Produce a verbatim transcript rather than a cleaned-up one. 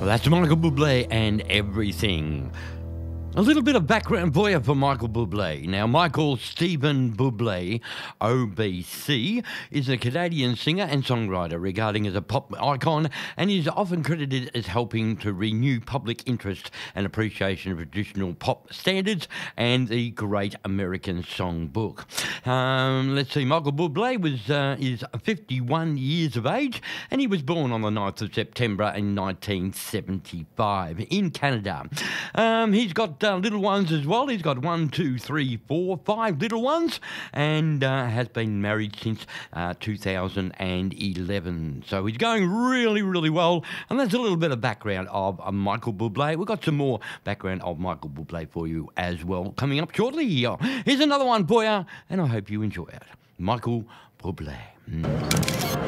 Well, that's Michael Bublé and Everything. A little bit of background for you for Michael Bublé. Now, Michael Stephen Bublé, O B C, is a Canadian singer and songwriter regarding as a pop icon, and is often credited as helping to renew public interest and appreciation of traditional pop standards and the Great American Songbook. Um, let's see, Michael Bublé was uh, is fifty-one years of age, and he was born on the ninth of September in nineteen seventy-five in Canada. Um, he's got Uh, little ones as well. He's got one, two, three, four, five little ones, and uh, has been married since uh, two thousand eleven. So he's going really, really well. And that's a little bit of background of uh, Michael Bublé. We've got some more background of Michael Bublé for you as well coming up shortly. Here's another one for you, and I hope you enjoy it. Michael Bublé. Mm.